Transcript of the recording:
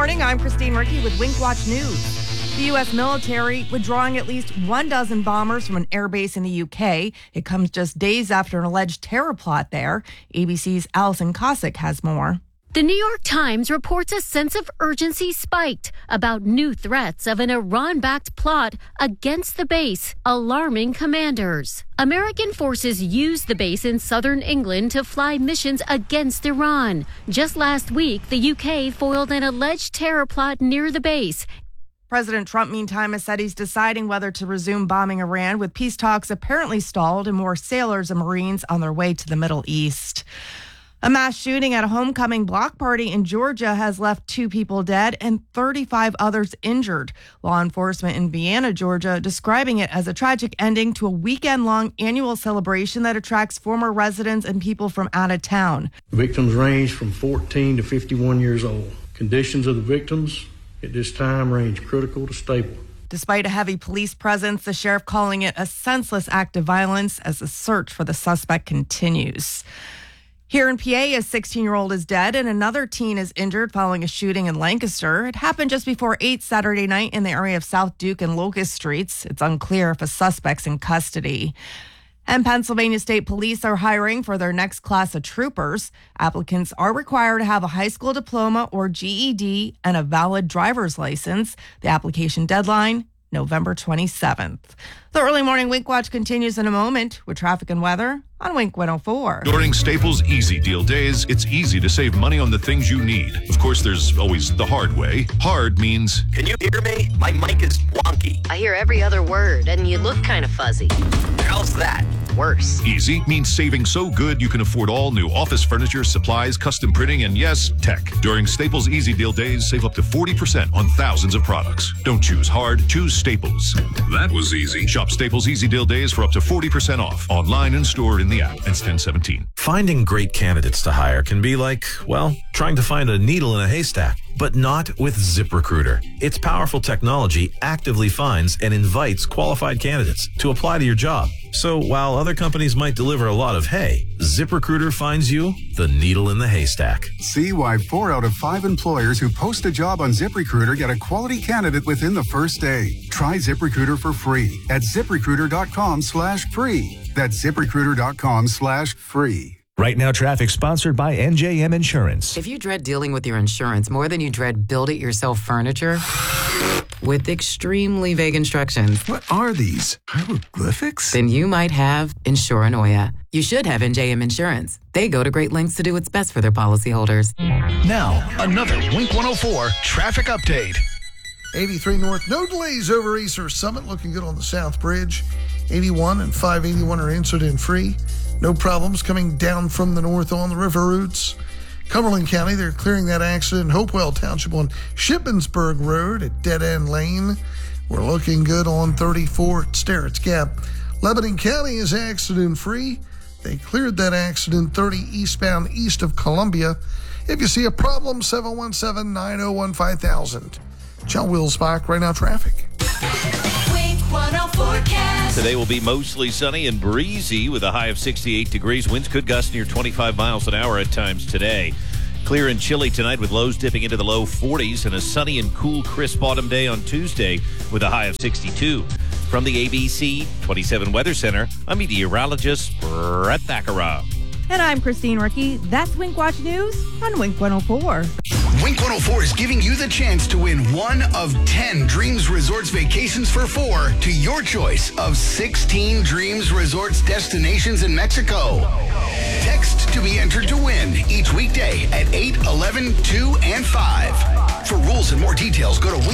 morning, I'm Christine Ricky with Wink Watch News. The U.S. military withdrawing at least 12 bombers from an airbase in the UK. It comes just days after an alleged terror plot there. ABC's Allison Cossack has more. The New York Times reports a sense of urgency spiked about new threats of an Iran-backed plot against the base, alarming commanders. American forces used the base in southern England to fly missions against Iran. Just last week, the UK foiled an alleged terror plot near the base. President Trump, meantime, has said he's deciding whether to resume bombing Iran, with peace talks apparently stalled and more sailors and Marines on their way to the Middle East. A mass shooting at a homecoming block party in Georgia has left 2 people dead and 35 others injured. Law enforcement in Vienna, Georgia, describing it as a tragic ending to a weekend-long annual celebration that attracts former residents and people from out of town. Victims range from 14 to 51 years old. Conditions of the victims at this time range critical to stable. Despite a heavy police presence, the sheriff calling it a senseless act of violence as the search for the suspect continues. Here in PA, a 16-year-old is dead and another teen is injured following a shooting in Lancaster. It happened just before 8 Saturday night in the area of South Duke and Locust Streets. It's unclear if a suspect's in custody. And Pennsylvania State Police are hiring for their next class of troopers. Applicants are required to have a high school diploma or GED and a valid driver's license. The application deadline, November 27th. The early morning Wink Watch continues in a moment with traffic and weather on Wink 104. During Staples Easy Deal Days, it's easy to save money on the things you need. Of course, there's always the hard way. Hard means... Can you hear me? My mic is wonky. I hear every other word, and you look kind of fuzzy. How's that? Worse. Easy means saving so good you can afford all new office furniture, supplies, custom printing, and yes, tech. During Staples Easy Deal Days, save up to 40% on thousands of products. Don't choose hard, choose Staples. That was easy. Shop Staples Easy Deal Days for up to 40% off. Online and store in the app. It's 1017. Finding great candidates to hire can be like, well, trying to find a needle in a haystack. But not with ZipRecruiter. Its powerful technology actively finds and invites qualified candidates to apply to your job. So while other companies might deliver a lot of hay, ZipRecruiter finds you the needle in the haystack. See why 4 out of 5 employers who post a job on ZipRecruiter get a quality candidate within the first day. Try ZipRecruiter for free at ZipRecruiter.com/free. That's ZipRecruiter.com/free. Right Now Traffic, sponsored by NJM Insurance. If you dread dealing with your insurance more than you dread build-it-yourself furniture with extremely vague instructions. What are these? Hieroglyphics? Then you might have Insuranoia. You should have NJM Insurance. They go to great lengths to do what's best for their policyholders. Now, another Wink 104 traffic update. 83 North, no delays over Easter Summit, looking good on the South Bridge. 81 and 581 are incident-free. No problems coming down from the north on the river routes. Cumberland County, they're clearing that accident in Hopewell Township on Shippensburg Road at Dead End Lane. We're looking good on 34 at Sterrett's Gap. Lebanon County is accident-free. They cleared that accident 30 eastbound east of Columbia. If you see a problem, 717-901-5000. John Wilsbach, Right Now Traffic. Today will be mostly sunny and breezy with a high of 68 degrees. Winds could gust near 25 miles an hour at times today. Clear and chilly tonight with lows dipping into the low 40s, and a sunny and cool, crisp autumn day on Tuesday with a high of 62. From the ABC 27 Weather Center, I'm meteorologist Brett Thakara. And I'm Christine Ricky. That's Wink Watch News on Wink 104. Wink 104 is giving you the chance to win 1 of 10 Dreams Resorts vacations for 4 to your choice of 16 Dreams Resorts destinations in Mexico. Text to be entered to win each weekday at 8, 11, 2, and 5. For rules and more details, go to